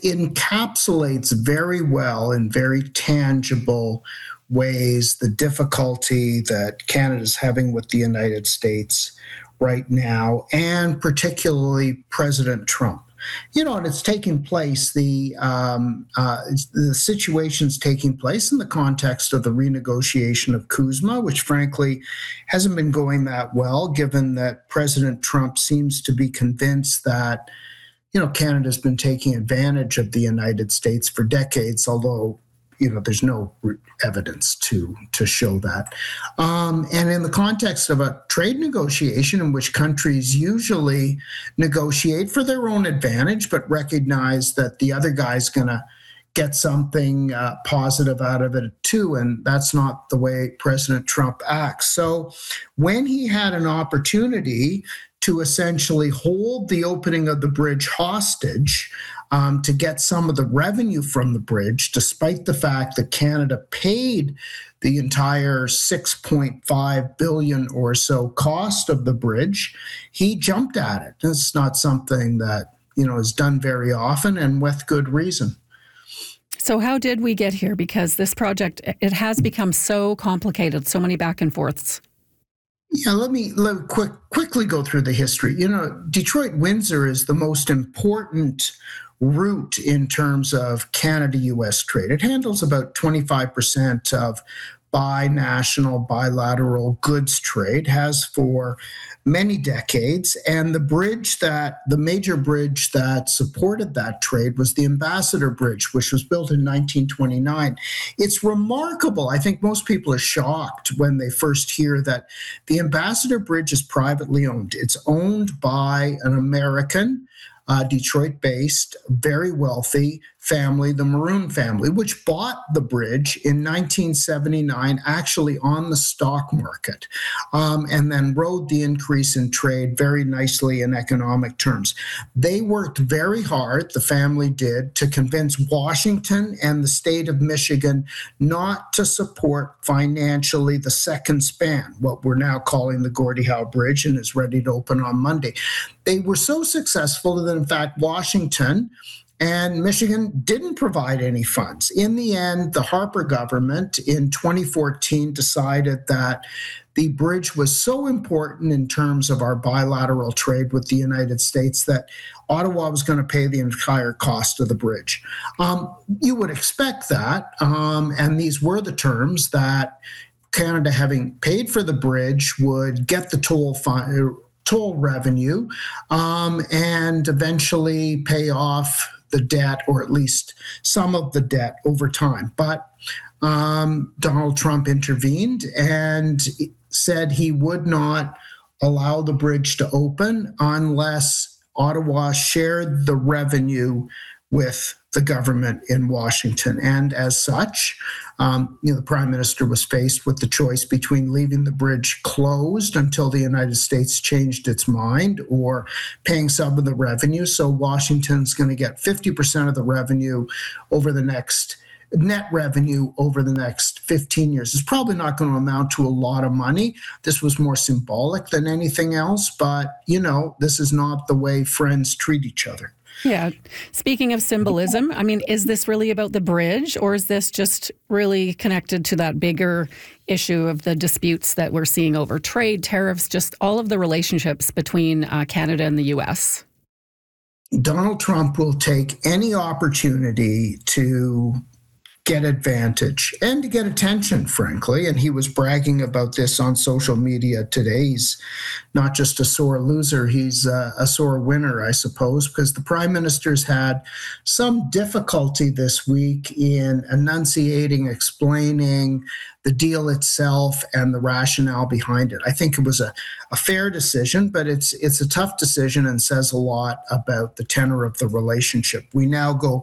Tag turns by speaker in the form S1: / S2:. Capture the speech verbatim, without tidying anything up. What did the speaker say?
S1: encapsulates very well in very tangible ways the difficulty that Canada's having with the United States right now, and particularly President Trump. You know, and it's taking place, the um, uh, the situation's taking place in the context of the renegotiation of CUSMA, which frankly hasn't been going that well, given that President Trump seems to be convinced that, you know, Canada's been taking advantage of the United States for decades, although, you know, there's no evidence to to show that. Um, and in the context of a trade negotiation in which countries usually negotiate for their own advantage, but recognize that the other guy's going to get something uh, positive out of it too, and that's not the way President Trump acts. So when he had an opportunity to essentially hold the opening of the bridge hostage, Um, to get some of the revenue from the bridge, despite the fact that Canada paid the entire six point five billion dollars or so cost of the bridge, he jumped at it. It's not something that, you know, is done very often, and with good reason.
S2: So how did we get here? Because this project, it has become so complicated, so many back and forths.
S1: Yeah, let me let quick quickly go through the history. You know, Detroit-Windsor is the most important route in terms of Canada-U S trade. It handles about twenty-five percent of bi-national, bilateral goods trade, has for many decades. And the bridge that, the major bridge that supported that trade was the Ambassador Bridge, which was built in nineteen twenty-nine. It's remarkable. I think most people are shocked when they first hear that the Ambassador Bridge is privately owned. It's owned by an American, Uh, Detroit-based, very wealthy family, the Maroon family, which bought the bridge in nineteen seventy-nine, actually on the stock market, um, and then rode the increase in trade very nicely in economic terms. They worked very hard, the family did, to convince Washington and the state of Michigan not to support financially the second span, what we're now calling the Gordie Howe Bridge, and is ready to open on Monday. They were so successful that, in fact, Washington and Michigan didn't provide any funds. In the end, the Harper government in twenty fourteen decided that the bridge was so important in terms of our bilateral trade with the United States that Ottawa was going to pay the entire cost of the bridge. Um, you would expect that, um, and these were the terms, that Canada, having paid for the bridge, would get the toll fine, toll revenue, um, and eventually pay off the debt, or at least some of the debt, over time. But um, Donald Trump intervened and said he would not allow the bridge to open unless Ottawa shared the revenue with the government in Washington. And as such, um, you know, the Prime Minister was faced with the choice between leaving the bridge closed until the United States changed its mind, or paying some of the revenue. So Washington's going to get fifty percent of the revenue over the next net revenue over the next fifteen years. It's probably not going to amount to a lot of money. This was more symbolic than anything else, but, you know, this is not the way friends treat each other.
S2: Yeah. Speaking of symbolism, I mean, is this really about the bridge, or is this just really connected to that bigger issue of the disputes that we're seeing over trade, tariffs, just all of the relationships between uh, Canada and the U S?
S1: Donald Trump will take any opportunity to get advantage and to get attention, frankly. And he was bragging about this on social media today. He's not just a sore loser, he's a, a sore winner, I suppose, because the Prime Minister's had some difficulty this week in enunciating, explaining the deal itself and the rationale behind it. I think it was a, a fair decision, but it's it's a tough decision and says a lot about the tenor of the relationship. We now go